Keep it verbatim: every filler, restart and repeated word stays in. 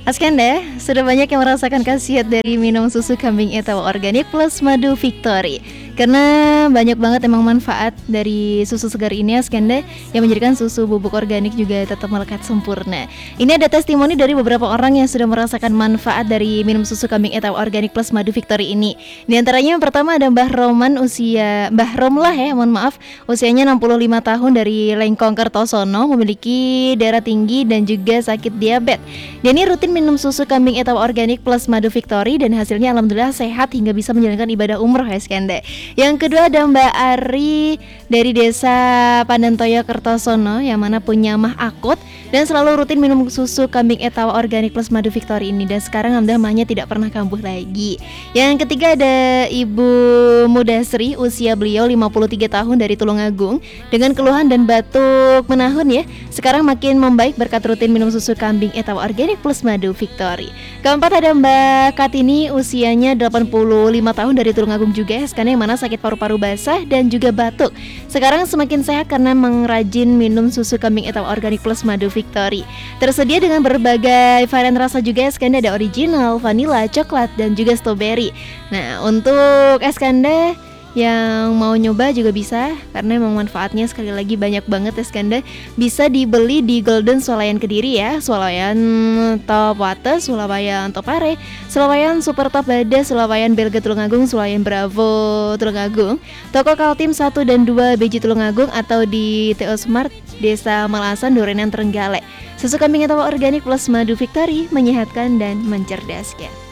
Askanda, sudah banyak yang merasakan khasiat dari minum susu kambing etawa organik plus madu Victory. Karena banyak banget emang manfaat dari susu segar ini Askanda, yang menjadikan susu bubuk organik juga tetap melekat sempurna. Ini ada testimoni dari beberapa orang yang sudah merasakan manfaat dari minum susu kambing etawa organik plus madu Victory ini. Di antaranya yang pertama ada Mbah Roman usia Mbah Romlah ya, mohon maaf, usianya enam puluh lima tahun dari Lengkong Kertosono, memiliki darah tinggi dan juga sakit diabetes. Dia ini rutin minum susu kambing etawa organik plus madu Victory dan hasilnya alhamdulillah sehat hingga bisa menjalankan ibadah umroh ya Skanda. Yang kedua ada Mbak Ari dari desa Pandantoyo Kertosono yang mana punya mah akut dan selalu rutin minum susu kambing etawa organik plus madu Victory ini, dan sekarang alhamdulillah mahnya tidak pernah kambuh lagi. Yang ketiga ada Ibu Mudasri, usia beliau lima puluh tiga tahun dari Tulungagung dengan keluhan dan batuk menahun ya. Sekarang makin membaik berkat rutin minum susu kambing etawa organik plus madu Victory. Keempat ada Mbak Kartini, usianya delapan puluh lima tahun dari Tulungagung juga, sekarang yang mana sakit paru-paru basah dan juga batuk. Sekarang semakin sehat karena mengrajin minum susu kambing etawa organik plus madu Victory. Tersedia dengan berbagai varian rasa juga, Eskanda ada original, vanilla, coklat dan juga strawberry. Nah, untuk Eskanda yang mau nyoba juga bisa, karena memang manfaatnya sekali lagi banyak banget Eskanda. Bisa dibeli di Golden Swalayan Kediri ya, Swalayan Top Wates, Swalayan Top Pare, Swalayan Super Top Bada, Swalayan Belga Tulungagung, Swalayan Bravo Tulungagung, Toko Kaltim satu dan dua B J Tulungagung, atau di T O Smart Desa Malasan, Dorenan, Trenggalek. Susu kambing etawa organik plus madu Victory menyehatkan dan mencerdaskan.